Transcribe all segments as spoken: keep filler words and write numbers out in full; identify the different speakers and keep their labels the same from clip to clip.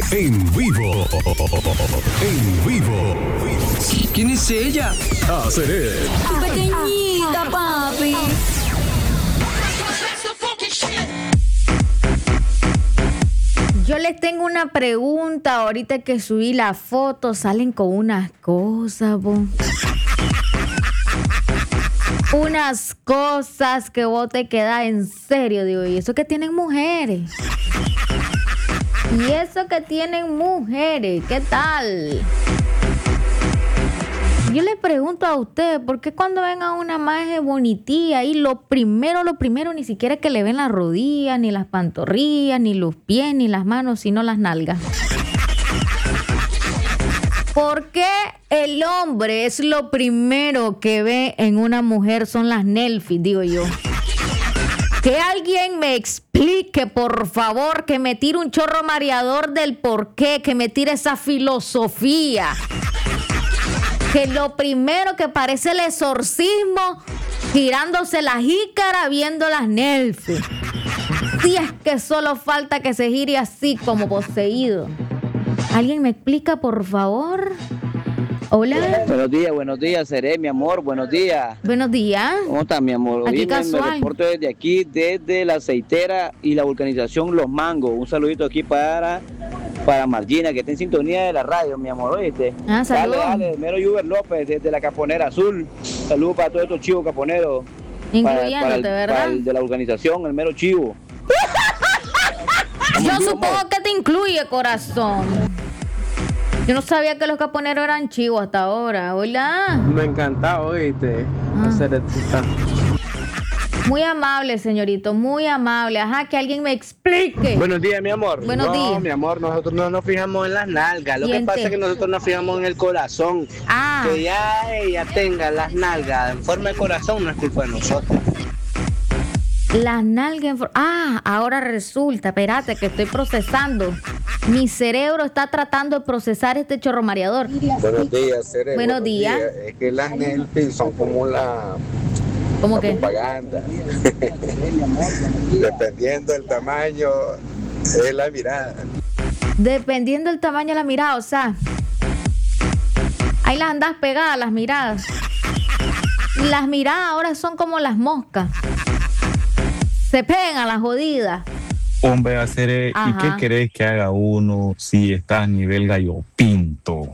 Speaker 1: En vivo. En vivo.
Speaker 2: ¿Quién es ella?
Speaker 1: Haceré.
Speaker 3: Tu pequeñita, papi.
Speaker 4: Yo les tengo una pregunta. Ahorita que subí la foto, salen con unas cosas, bo. Unas cosas que vos te quedas en serio, digo. Y eso que tienen mujeres. Y eso que tienen mujeres. ¿Qué tal? Yo le pregunto a usted, ¿por qué cuando ven a una maje bonitía y lo primero, lo primero, ni siquiera es que le ven las rodillas, ni las pantorrillas, ni los pies, ni las manos, sino las nalgas? ¿Por qué el hombre es lo primero que ve en una mujer son las nelfis, digo yo? Que alguien me explique, por favor, que me tire un chorro mareador del por qué, que me tire esa filosofía. Que lo primero que parece el exorcismo, girándose la jícara viendo las nelfis. Si es que solo falta que se gire así como poseído. ¿Alguien me explica, por favor? Hola.
Speaker 5: Buenos días, buenos días, Seré, mi amor, buenos días.
Speaker 4: Buenos días.
Speaker 5: ¿Cómo estás, mi amor?
Speaker 4: Aquí
Speaker 5: Oye, me, me
Speaker 4: casual.
Speaker 5: reporto desde aquí, desde la aceitera y la vulcanización Los Mangos. Un saludito aquí para, para Margina, que está en sintonía de la radio, mi amor, ¿oíste?
Speaker 4: Ah, saludos.
Speaker 5: Dale, dale, Mero Yuber López, desde la Caponera Azul. Saludos para todos estos chivos caponeros.
Speaker 4: Incluyéndote,
Speaker 5: para, para el,
Speaker 4: ¿verdad?
Speaker 5: Para el de la vulcanización, el mero chivo.
Speaker 4: Yo supongo que te incluye, corazón. Yo no sabía que los caponeros eran chivos hasta ahora. Hola.
Speaker 6: Me encanta, oíste.
Speaker 4: Ah.
Speaker 6: Hacer esto.
Speaker 4: Muy amable, señorito, muy amable. Ajá, que alguien me explique.
Speaker 6: Buenos días, mi amor.
Speaker 4: Buenos
Speaker 6: no,
Speaker 4: días.
Speaker 6: mi amor, nosotros no nos fijamos en las nalgas. Lo que
Speaker 4: Diente.
Speaker 6: pasa es que nosotros nos fijamos en el corazón.
Speaker 4: Ah.
Speaker 6: Que ya ella tenga las nalgas en forma de corazón no es culpa de nosotros.
Speaker 4: Las nalgas en for- Ah, ahora resulta, espérate, que estoy procesando. Mi cerebro está tratando de procesar este chorro mareador.
Speaker 7: Buenos días, Cere.
Speaker 4: Buenos días.
Speaker 7: Es que las nelfis son como la,
Speaker 4: ¿Cómo
Speaker 7: la
Speaker 4: que?
Speaker 7: propaganda. Dependiendo del tamaño, es la mirada.
Speaker 4: Dependiendo del tamaño de la mirada, o sea, ahí las andas pegadas, las miradas. Las miradas ahora son como las moscas. Se pegan a las jodidas.
Speaker 8: Hombre, hacer ¿y
Speaker 4: Ajá.
Speaker 8: qué querés que haga uno si está a nivel gallo pinto?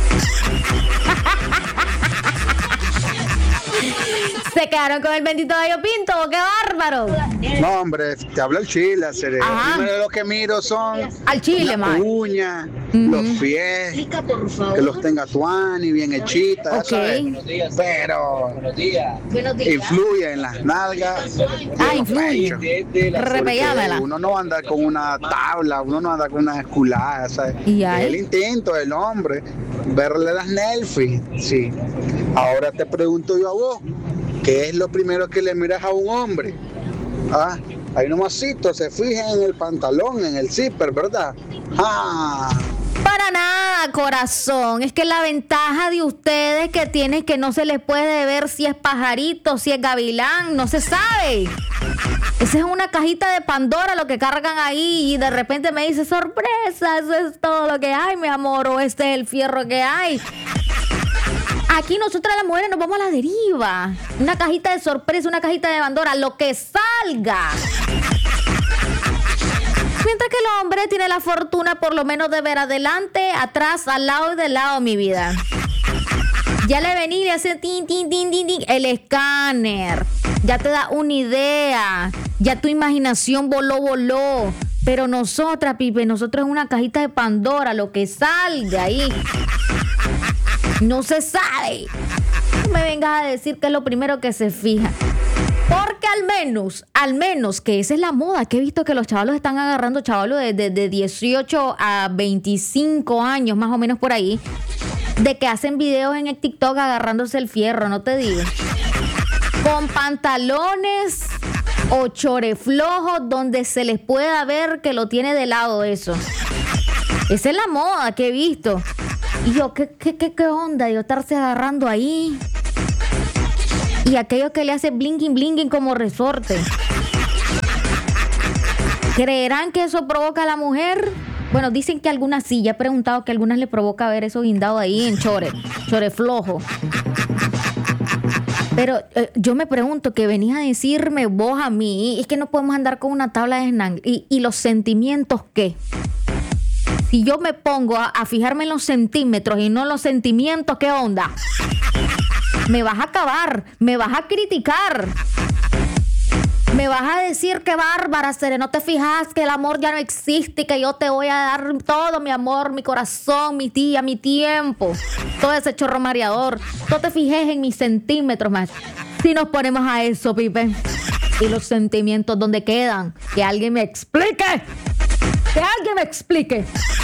Speaker 4: Se quedaron con el bendito gallo pinto, ¡qué bárbaro!
Speaker 9: No, hombre, te hablo el chile, Cere.
Speaker 4: Ajá.
Speaker 9: Primero lo que miro son
Speaker 4: Al chile,
Speaker 9: las
Speaker 4: man.
Speaker 9: uñas,
Speaker 4: Ujú.
Speaker 9: los pies, que los tenga tuani, bien hechitas,
Speaker 4: Ok.
Speaker 9: ¿sabes? Pero influye en las nalgas.
Speaker 4: Ah,
Speaker 9: en los
Speaker 4: influye.
Speaker 9: pechos.
Speaker 4: Repellámela.
Speaker 9: Porque uno no va a andar con una tabla, uno no anda con una esculada, ¿sabes?
Speaker 4: ¿Y
Speaker 9: Es
Speaker 4: ahí?
Speaker 9: el intento del hombre, verle las nelfis, sí. Ahora te pregunto yo a vos, ¿qué es lo primero que le miras a un hombre? Ah, ahí nomasito, se fijan en el pantalón, en el zipper, ¿verdad? Ah.
Speaker 4: Para nada, corazón. Es que la ventaja de ustedes que tienen que no se les puede ver si es pajarito, si es gavilán, no se sabe. Esa es una cajita de Pandora lo que cargan ahí y de repente me dice, sorpresa, eso es todo lo que hay, mi amor, o este es el fierro que hay. Aquí nosotras las mujeres nos vamos a la deriva. Una cajita de sorpresa, una cajita de Pandora, lo que salga. Mientras que el hombre tiene la fortuna por lo menos de ver adelante, atrás, al lado y del lado, mi vida. Ya le vení y le hace tin, tin, tin, tin, tin, el escáner. Ya te da una idea. Ya tu imaginación voló, voló. Pero nosotras, Pipe, nosotros es una cajita de Pandora, lo que salga ahí. No se sabe. No me vengas a decir que es lo primero que se fija. Porque al menos, al menos que esa es la moda, que he visto que los chavalos están agarrando, chavalos de, de, de dieciocho a veinticinco años, más o menos por ahí, de que hacen videos en el TikTok agarrándose el fierro, no te digo. Con pantalones o choreflojos donde se les pueda ver que lo tiene de lado eso. Esa es la moda que he visto. Y yo, ¿qué, qué, qué, qué onda? Yo estarse agarrando ahí. Y aquello que le hace blinking, blinking como resorte. ¿Creerán que eso provoca a la mujer? Bueno, dicen que algunas sí, ya he preguntado que a algunas le provoca ver eso guindado ahí en chore, chore flojo. Pero eh, yo me pregunto, que venís a decirme vos a mí, es que no podemos andar con una tabla de snang. ¿Y, y los sentimientos qué? Si yo me pongo a, a fijarme en los centímetros y no en los sentimientos, ¿qué onda? Me vas a acabar, me vas a criticar. Me vas a decir que bárbara, Cere, no te fijas que el amor ya no existe y que yo te voy a dar todo mi amor, mi corazón, mi tía, mi tiempo. Todo ese chorro mareador. No te fijes en mis centímetros más. Si nos ponemos a eso, Pipe. ¿Y los sentimientos dónde quedan? Que alguien me explique. Que alguien me explique.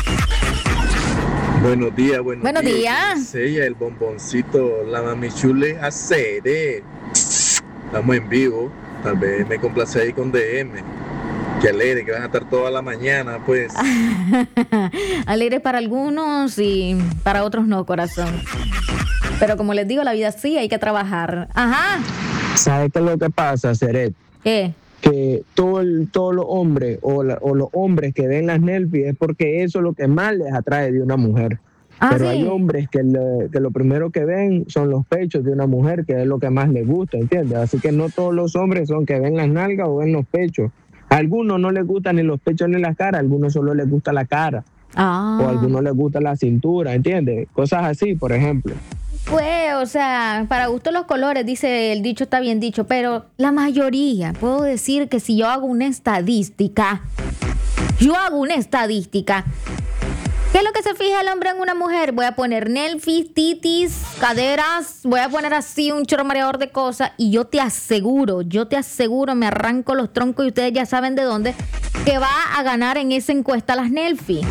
Speaker 7: Buenos días, buenos,
Speaker 4: buenos días.
Speaker 7: días. Ella, el bomboncito, la mamichule, a Cere. Estamos en vivo. Tal vez me complace ahí con D M. Que alegre, que van a estar toda la mañana, pues.
Speaker 4: Alegre para algunos y para otros no, corazón. Pero como les digo, la vida sí, hay que trabajar. Ajá.
Speaker 10: ¿Sabes qué es lo que pasa, Ceret?
Speaker 4: ¿Qué?
Speaker 10: Que todo el, todos los hombres o, la, o los hombres que ven las Nelfi es porque eso es lo que más les atrae de una mujer.
Speaker 4: Ah,
Speaker 10: pero
Speaker 4: ¿sí?
Speaker 10: Hay hombres que, le, que lo primero que ven son los pechos de una mujer, que es lo que más les gusta, ¿entiendes? Así que no todos los hombres son que ven las nalgas o ven los pechos. A algunos no les gustan ni los pechos ni la cara, a algunos solo les gusta la cara.
Speaker 4: Ah.
Speaker 10: O a algunos les gusta la cintura, ¿entiendes? Cosas así, por ejemplo.
Speaker 4: Pues, o sea, para gusto los colores, dice el dicho, está bien dicho, pero la mayoría, puedo decir que si yo hago una estadística, yo hago una estadística, ¿qué es lo que se fija el hombre en una mujer? Voy a poner nelfis, titis, caderas, voy a poner así un chorro mareador de cosas y yo te aseguro, yo te aseguro, me arranco los troncos y ustedes ya saben de dónde, que va a ganar en esa encuesta las nelfis.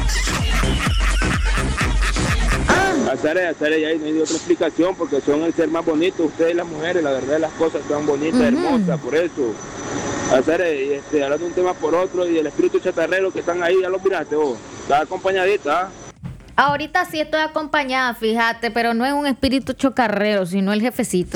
Speaker 5: Azare, Azare, ya no hay otra explicación porque son el ser más bonito, ustedes las mujeres, la verdad las cosas son bonitas, uh-huh. hermosas, por eso. Azare, este, hablando de un tema por otro y el espíritu chatarrero que están ahí, ya lo miraste vos, está acompañadita. ¿eh?
Speaker 4: Ahorita sí estoy acompañada, fíjate, pero no es un espíritu chocarrero, sino el jefecito.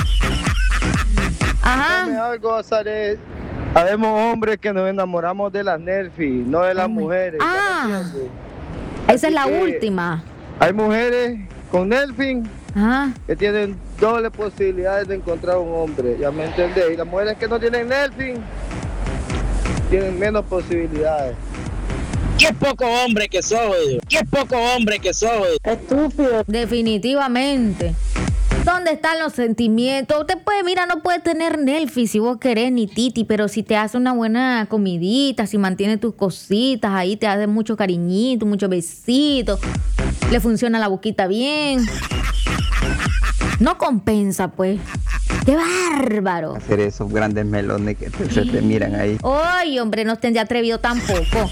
Speaker 4: Ajá.
Speaker 6: Dame algo, Azare. Habemos hombres que nos enamoramos de las Nelfi, no de las Ay, mujeres.
Speaker 4: Ah, esa Así es la última.
Speaker 6: Hay mujeres con Nelfin
Speaker 4: Ajá.
Speaker 6: que tienen doble posibilidades de encontrar un hombre, ya me entendés. Y las mujeres que no tienen Nelfin tienen menos posibilidades.
Speaker 11: ¡Qué poco hombre que soy! ¡Qué poco hombre que soy!
Speaker 4: Estúpido. Definitivamente. ¿Dónde están los sentimientos? Usted puede, mira, no puede tener Nelfi si vos querés ni titi, pero si te hace una buena comidita, si mantiene tus cositas ahí, te hace mucho cariñito, muchos besitos, le funciona la boquita bien. No compensa, pues. ¡Qué bárbaro!
Speaker 12: Hacer esos grandes melones que te, se te miran ahí.
Speaker 4: ¡Ay, hombre, no estén de atrevido tampoco!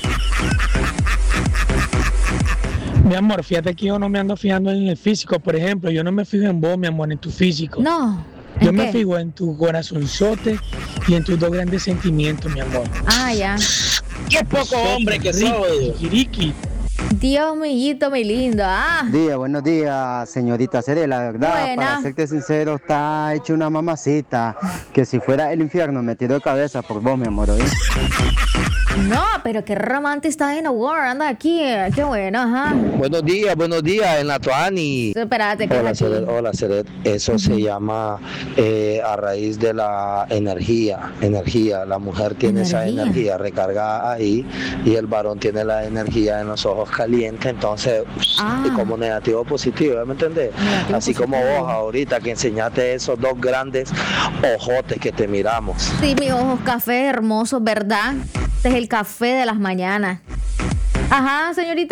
Speaker 13: Mi amor, fíjate que yo no me ando fijando en el físico, por ejemplo. Yo no me fijo en vos, mi amor, en tu físico.
Speaker 4: No.
Speaker 13: Yo
Speaker 4: ¿En
Speaker 13: me
Speaker 4: qué?
Speaker 13: fijo en tu corazonzote y en tus dos grandes sentimientos, mi amor.
Speaker 4: Ah, ya.
Speaker 11: ¡Qué poco hombre que soy!
Speaker 13: Kiriki.
Speaker 4: Dios mío, mi lindo. Ah.
Speaker 12: Día, buenos días, señorita Cere. La verdad,
Speaker 4: Buena.
Speaker 12: para serte sincero, está hecha una mamacita. Que si fuera el infierno, me tiró de cabeza por vos, mi amor, ¿oí?
Speaker 4: No, pero qué romántico está en War, anda aquí, qué bueno, ajá.
Speaker 14: Buenos días, buenos días, en la Tuani.
Speaker 4: Espérate, que
Speaker 14: Hola,
Speaker 4: es aquí.
Speaker 14: Ceret, hola, Ceret. Eso uh-huh. se llama eh, a raíz de la energía, energía. La mujer tiene
Speaker 4: ¿Energía?
Speaker 14: esa energía recargada ahí y el varón tiene la energía en los ojos calientes, entonces,
Speaker 4: Ah.
Speaker 14: y como negativo positivo, ¿me entendés?
Speaker 4: Negativo
Speaker 14: Así
Speaker 4: positivo.
Speaker 14: como vos ahorita que enseñaste esos dos grandes ojotes que te miramos.
Speaker 4: Sí, mis ojos café hermosos, ¿verdad? Este es el café de las mañanas. Ajá, señorito.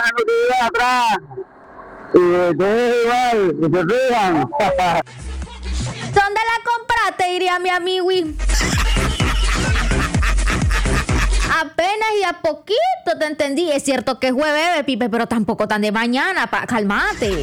Speaker 4: ¿Dónde la compraste? Diría mi amigo. Apenas y a poquito te entendí. Es cierto que es jueves, Pipe, pero tampoco tan de mañana. Pa- Calmate.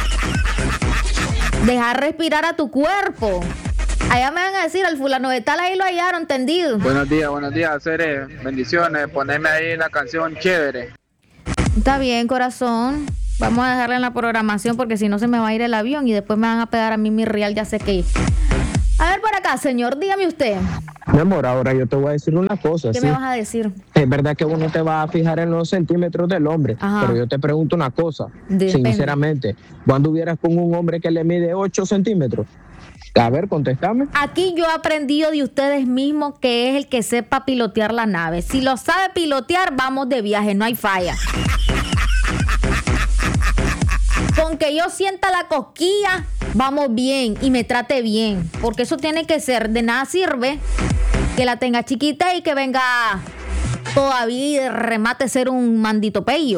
Speaker 4: Deja respirar a tu cuerpo. Allá me van a decir, al fulano de tal ahí lo hallaron tendido.
Speaker 15: Buenos días, buenos días, Cere. Bendiciones. Poneme ahí la canción chévere.
Speaker 4: Está bien, corazón. Vamos a dejarla en la programación porque si no se me va a ir el avión y después me van a pegar a mí mi real, ya sé que. A ver por acá, señor, dígame usted.
Speaker 10: Mi amor, ahora yo te voy a decir una cosa.
Speaker 4: ¿Qué
Speaker 10: ¿sí?
Speaker 4: me vas a decir?
Speaker 10: Es verdad que uno te va a fijar en los centímetros del hombre,
Speaker 4: Ajá.
Speaker 10: pero yo te pregunto una cosa,
Speaker 4: Depende.
Speaker 10: sinceramente, ¿vos anduvieras con un hombre que le mide ocho centímetros? A ver, contéstame.
Speaker 4: Aquí yo he aprendido de ustedes mismos que es el que sepa pilotear la nave. Si lo sabe pilotear, vamos de viaje, no hay falla. Con que yo sienta la cosquilla, vamos bien y me trate bien. Porque eso tiene que ser, de nada sirve que la tenga chiquita y que venga todavía y de remate ser un mandito pello.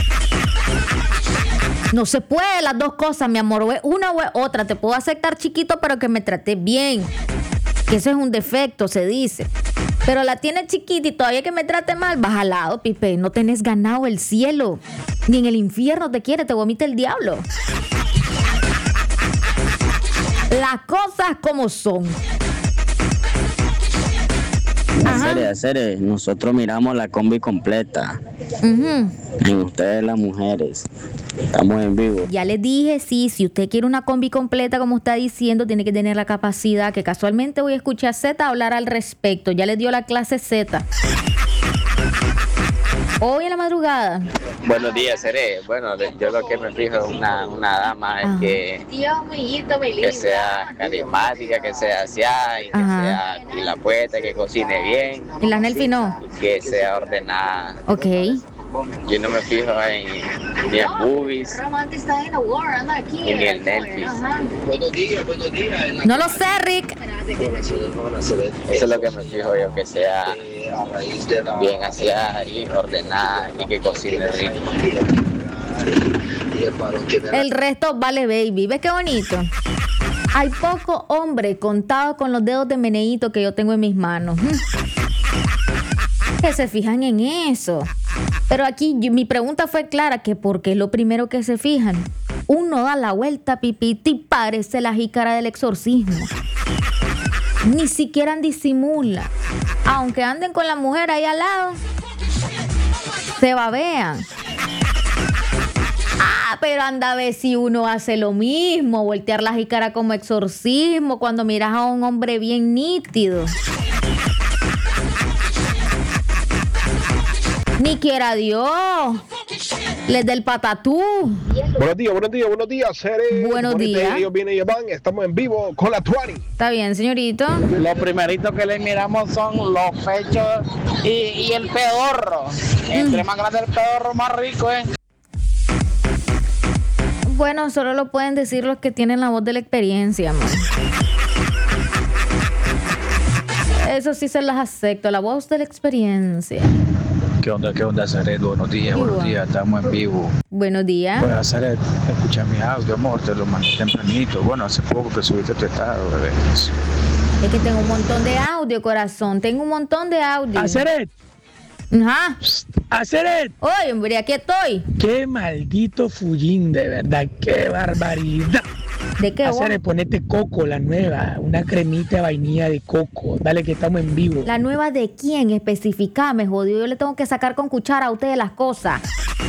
Speaker 4: No se puede las dos cosas, mi amor. O es una o es otra. Te puedo aceptar chiquito, pero que me trate bien. Que eso es un defecto, se dice. Pero la tienes chiquita y todavía que me trate mal, vas al lado, Pipe. No tenés ganado el cielo. Ni en el infierno te quiere, te vomita el diablo. Las cosas como son.
Speaker 16: Hacer, hacer, nosotros miramos la combi completa.
Speaker 4: Uh-huh.
Speaker 16: En ustedes las mujeres. Estamos en vivo.
Speaker 4: Ya les dije, sí, si usted quiere una combi completa, como está diciendo, tiene que tener la capacidad, que casualmente voy a escuchar a Z hablar al respecto. Ya les dio la clase Z. Hoy en la madrugada.
Speaker 17: Buenos días, Seré. Bueno, yo lo que me fijo en una, una dama es que, que sea carismática, que sea asiada, y que
Speaker 4: Ajá.
Speaker 17: sea pilapueta, que cocine bien.
Speaker 4: ¿Y la Nelfi no?
Speaker 17: Y que sea ordenada.
Speaker 4: Ok.
Speaker 17: Yo no me fijo en ni en boobies, ni en el Netflix.
Speaker 7: Buenos días, buenos días.
Speaker 4: No lo sé, Rick.
Speaker 17: Eso es lo que me fijo yo, que sea bien aseada y ordenada y que cocine rico.
Speaker 4: El resto vale, baby. ¿Ves qué bonito? Hay poco hombre contado con los dedos de meneíto que yo tengo en mis manos. Que se fijan en eso. Pero aquí yo, mi pregunta fue clara, que ¿por qué es lo primero que se fijan? Uno da la vuelta, pipiti, y parece la jícara del exorcismo. Ni siquiera disimula. Aunque anden con la mujer ahí al lado, se babean. Ah, pero anda a ver si uno hace lo mismo, voltear la jícara como exorcismo cuando miras a un hombre bien nítido. Ni quiera Dios. Les del patatú.
Speaker 18: Buenos días, buenos días, buenos días, seres.
Speaker 4: Buenos días.
Speaker 18: Ellos vienen y van, estamos en vivo con la veinte.
Speaker 4: Está bien, señorito.
Speaker 11: Lo primerito que le miramos son los pechos y, y el pedorro. Entre más grande el pedorro, más rico, ¿eh?
Speaker 4: Bueno, solo lo pueden decir los que tienen la voz de la experiencia, amor. Eso sí se las acepto, la voz de la experiencia.
Speaker 19: ¿Qué onda, qué onda, Zaret? Buenos días, buenos días, estamos en vivo.
Speaker 4: Buenos días.
Speaker 19: Bueno, Zaret, escucha mi audio, amor, te lo mandé tempranito. Bueno, hace poco que subiste tu estado, bebé.
Speaker 4: Es que tengo un montón de audio, corazón, tengo un montón de audio.
Speaker 13: ¡A Zaret!
Speaker 4: Ajá.
Speaker 13: ¡A Zaret!
Speaker 4: Oye, hombre, aquí estoy.
Speaker 13: ¡Qué maldito fullín, de verdad! ¡Qué barbaridad!
Speaker 4: ¿De qué, vos?
Speaker 13: Hacer, ponete coco, la nueva, una cremita de vainilla de coco. Dale que estamos en vivo.
Speaker 4: ¿La nueva de quién? Especificame, jodido. Yo le tengo que sacar con cuchara a ustedes las cosas.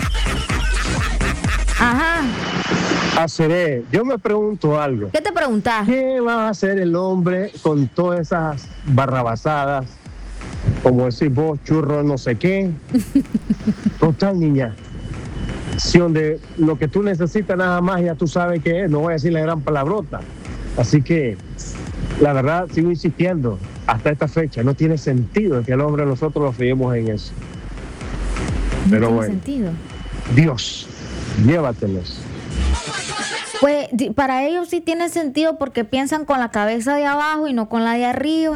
Speaker 4: Ajá.
Speaker 18: Haceré, yo me pregunto algo.
Speaker 4: ¿Qué te preguntas?
Speaker 18: ¿Qué va a hacer el hombre con todas esas barrabasadas? Como decir vos, churro, no sé qué. Total, niña. Si donde lo que tú necesitas nada más ya tú sabes qué es, no voy a decir la gran palabrota. Así que, la verdad, sigo insistiendo, hasta esta fecha, no tiene sentido que el hombre nosotros nos fiemos en eso.
Speaker 4: No
Speaker 18: Pero
Speaker 4: tiene
Speaker 18: bueno,
Speaker 4: sentido.
Speaker 18: Dios, llévatelos.
Speaker 4: Pues para ellos sí tiene sentido porque piensan con la cabeza de abajo y no con la de arriba.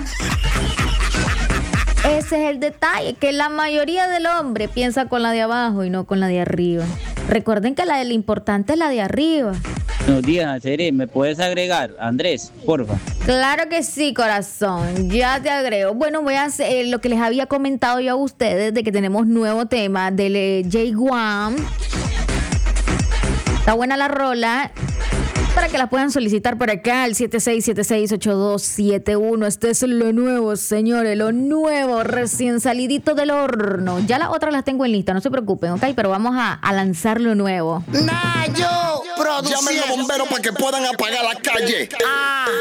Speaker 4: Ese es el detalle, que la mayoría del hombre piensa con la de abajo y no con la de arriba. Recuerden que la, la importante es la de arriba.
Speaker 16: Buenos días, Cere. ¿Me puedes agregar, Andrés, porfa?
Speaker 4: Claro que sí, corazón. Ya te agrego. Bueno, voy a hacer eh, lo que les había comentado yo a ustedes de que tenemos nuevo tema del eh, Jay Guam. Está buena la rola. Para que la puedan solicitar por acá al siete seis siete seis ocho dos siete uno. Este es lo nuevo, señores, lo nuevo, recién salidito del horno. Ya las otras las tengo en lista, no se preocupen, ¿ok? Pero vamos a, a lanzar lo nuevo.
Speaker 20: Nayo, llamen a los bomberos para que puedan apagar la calle.
Speaker 4: Ah.